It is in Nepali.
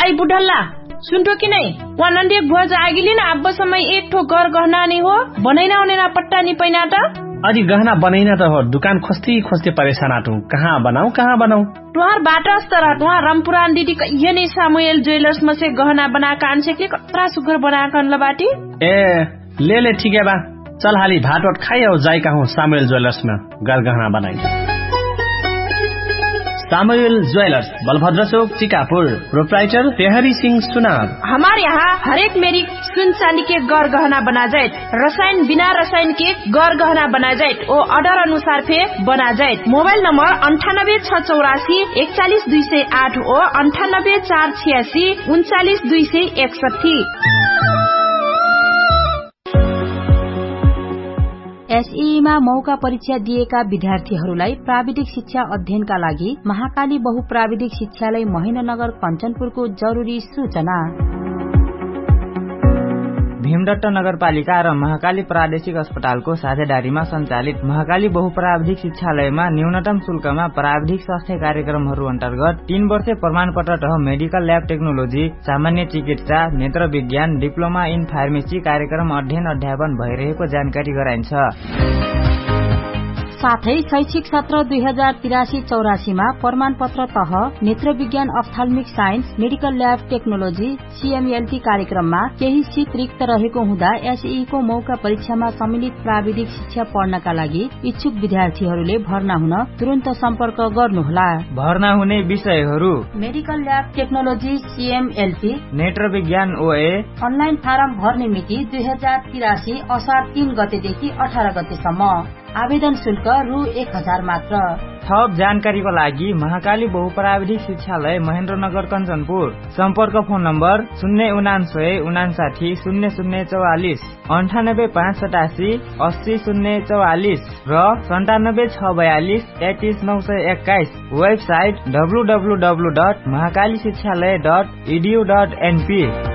आई बुढल्ला सुनतो कि नहीं वनंदे गुआ जागिली ना अब समय एक ठो घर गहना नहीं हो बनैना होने ना पट्टा नहीं पैना था अजी गहना बनैना त हो दुकान खोजती खोजती परेशान आटू कहाँ बनाऊ तुहार बाटा स्तर तुहार रामपुरान दीदी ये नहीं सामुएल ज्वेलर्स में से गहना बना कान से के कतरा सुगर बना कान लबाटी ए ले ठीक है बा चल हाली भात वाट खाई और जाई कहूँ सामुएल ज्वेलर्स में गहना बनाई सामुएल ज्वेलर्स बलभद्र चौक चिकापुर प्रोप्राइटर तेहरी सिंह सुनार। हमारे यहाँ हर एक मेरी सुन चांदी के गौर गहना बना जाए रसायन बिना रसायन के गौर गहना बना जाए वो ऑर्डर अनुसार फे बना जाए। मोबाइल नंबर 9864814208 और 9848399261। एसईमा मौका परीक्षा दिएका विद्यार्थीहरूलाई प्राविधिक शिक्षा अध्ययनका लागि महाकाली बहुप्राविधिक शिक्षालय महेन्द्रनगर कञ्चनपुरको जरुरी सूचना। भीमदट्ट नगरपालिका र महाकाली प्रादेशिक अस्पतालको साझेदारीमा सञ्चालित महाकाली बहुप्राविधिक शिक्षालयमा न्यूनतम शुल्कमा प्राविधिक स्वास्थ्य कार्यक्रमहरू अन्तर्गत 3 वर्ष प्रमाणपत्र तह मेडिकल ल्याब टेक्नोलोजी सामान्य चिकित्सा नेत्र विज्ञान डिप्लोमा इन फार्मेसी कार्यक्रम अध्ययन अध्यापन भइरहेको जानकारी गराइन्छ। साथै शैक्षिक सत्र 2083-84 मा प्रमाणपत्र तह नेत्र विज्ञान अप्थाल्मिक साइन्स मेडिकल ल्याब टेक्नोलोजी सीएमएलटी कार्यक्रममा केही सीट रिक्त रहेको हुँदा एसई को मौका परीक्षामा सम्मिलित प्राविधिक शिक्षा पढ्नका लागि इच्छुक विद्यार्थीहरूले भर्ना हुन तुरन्त सम्पर्क गर्नुहोला। भर्ना हुने विषयहरू मेडिकल ल्याब टेक्नोलोजी सीएमएलटी नेत्र विज्ञान ओए। अनलाइन फारम भर्ने मिति 2083 असार 3 गतेदेखि 18 गतेसम्म। आवेदन शुल्क रु 1000 मात्र। थप जानकारीको लागि महाकाली बहुप्राविधिक शिक्षालय महेन्द्रनगर कञ्चनपुर सम्पर्क फोन नम्बर 09959 0044 98587 80044 र 97642 31921। Website www.mahakalishikshalaya.edu.np।